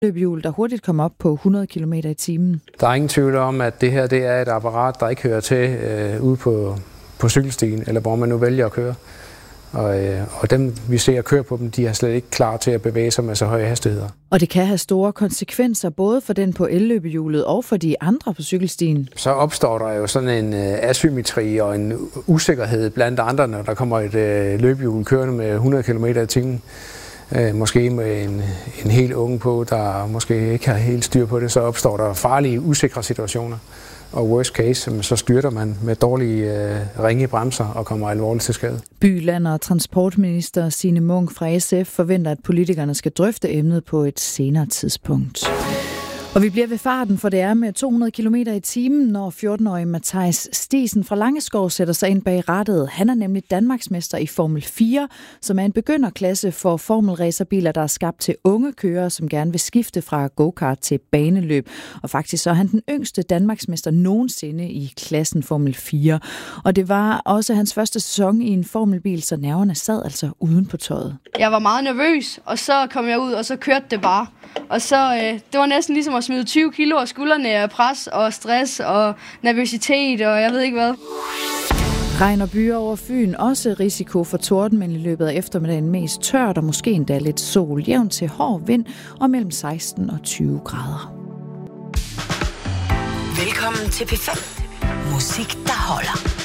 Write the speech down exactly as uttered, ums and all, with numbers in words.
løbehjul, der hurtigt kom op på hundrede kilometer i timen. Der er ingen tvivl om, at det her det er et apparat, der ikke hører til øh, ude på, på cykelstien, eller hvor man nu vælger at køre. Og, øh, og dem, vi ser køre på dem, de er slet ikke klar til at bevæge sig med så høje hastigheder. Og det kan have store konsekvenser, både for den på elløbehjulet og for de andre på cykelstien. Så opstår der jo sådan en øh, asymmetri og en usikkerhed blandt andre, når der kommer et øh, løbehjul kørende med hundrede kilometer i timen. Øh, måske med en, en helt unge på, der måske ikke har helt styr på det, så opstår der farlige, usikre situationer. Og worst case, så styrter man med dårlige øh, ringe bremser og kommer alvorligt til skade. By-, land- og transportminister Signe Munk fra S F forventer, at politikerne skal drøfte emnet på et senere tidspunkt. Og vi bliver ved farten, for det er med to hundrede kilometer i timen, når fjorten-årige Matthijs Stisen fra Langeskov sætter sig ind bag rattet. Han er nemlig Danmarksmester i Formel fire, som er en begynderklasse for formelracerbiler, der er skabt til unge kørere, som gerne vil skifte fra go-kart til baneløb. Og faktisk så er han den yngste Danmarksmester nogensinde i klassen Formel fire. Og det var også hans første sæson i en formelbil, så nerverne sad altså uden på tøjet. Jeg var meget nervøs, og så kom jeg ud, og så kørte det bare. Og så, øh, det var næsten ligesom at smide tyve kilo af skuldrene af pres og stress og nervøsitet og jeg ved ikke hvad. Regn og byer over Fyn, også risiko for torden, men i løbet af eftermiddagen mest tørt og måske endda lidt sol, jævnt til hård vind og mellem seksten og tyve grader. Velkommen til P fem. Musik, der holder.